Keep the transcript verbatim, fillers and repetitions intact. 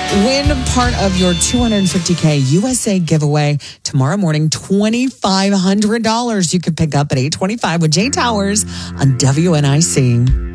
Win part of your two hundred fifty K U S A giveaway tomorrow morning. two thousand five hundred dollars you could pick up at eight twenty-five with Jay Towers on W N I C.